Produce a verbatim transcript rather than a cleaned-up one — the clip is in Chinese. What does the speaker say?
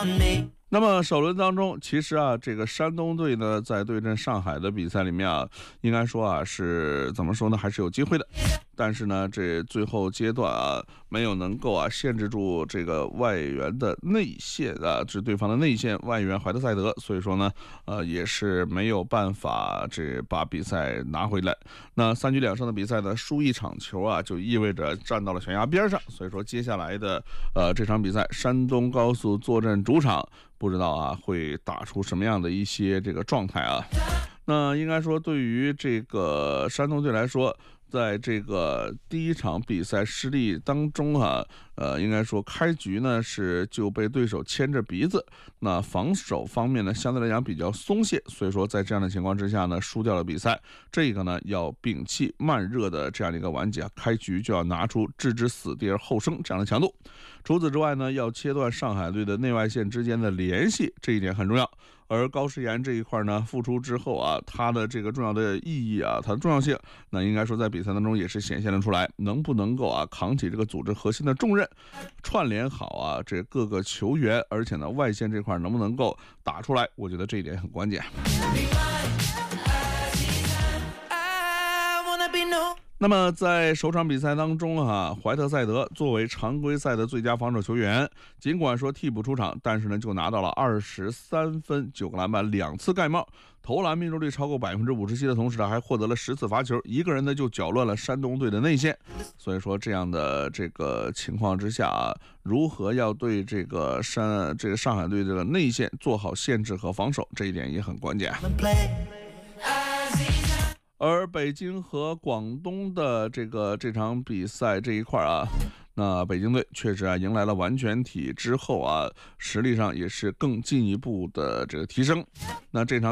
那么首轮当中，其实啊，这个山东队呢，在对阵上海的比赛里面啊，应该说啊，是怎么说呢，还是有机会的。但是呢，这最后阶段啊，没有能够啊限制住这个外援的内线啊，这对方的内线外援怀特塞德，所以说呢，呃，也是没有办法这把比赛拿回来。那三局两胜的比赛呢，输一场球啊，就意味着站到了悬崖边上。所以说，接下来的呃这场比赛，山东高速坐镇主场，不知道啊会打出什么样的一些这个状态啊。那应该说，对于这个山东队来说，在这个第一场比赛失利当中啊，呃，应该说开局呢是就被对手牵着鼻子，那防守方面呢相对来讲比较松懈，所以说在这样的情况之下呢，输掉了比赛。这个呢要摒弃慢热的这样的一个顽疾啊，开局就要拿出置之死地而后生这样的强度。除此之外呢，要切断上海队的内外线之间的联系，这一点很重要。而高诗岩这一块呢，复出之后啊，他的这个重要的意义啊，它的重要性，那应该说在比赛当中也是显现了出来。能不能够啊扛起这个组织核心的重任，串联好啊这各个球员，而且呢外线这块能不能够打出来，我觉得这一点很关键。那么在首场比赛当中啊，怀特塞德作为常规赛的最佳防守球员，尽管说替补出场，但是呢就拿到了二十三分、九个篮板、两次盖帽，投篮命中率超过百分之五十七的同时呢，还获得了十次罚球，一个人呢就搅乱了山东队的内线。所以说这样的这个情况之下啊，如何要对这个山这个上海队这个内线做好限制和防守，这一点也很关键。而北京和广东的这个这场比赛这一块啊，那北京队确实啊迎来了完全体之后啊，实力上也是更进一步的这个提升。那这场